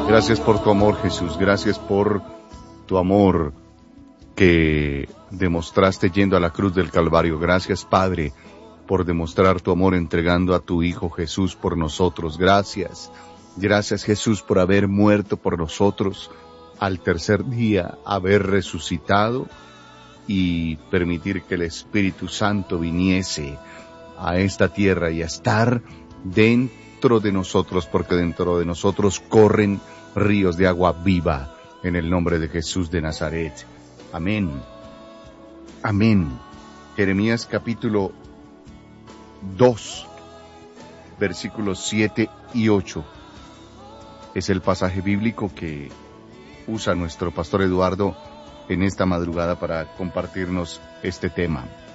Gracias por tu amor, Jesús. Gracias por tu amor que demostraste yendo a la cruz del Calvario. Gracias, Padre, por demostrar tu amor entregando a tu Hijo Jesús por nosotros. Gracias. Gracias, Jesús, por haber muerto por nosotros, al tercer día haber resucitado y permitir que el Espíritu Santo viniese a esta tierra y a estar dentro de nosotros, porque dentro de nosotros corren ríos de agua viva, en el nombre de Jesús de Nazaret. Amén. Amén. Jeremías capítulo 2, versículos 7 y 8. Es el pasaje bíblico que usa nuestro pastor Eduardo en esta madrugada para compartirnos este tema.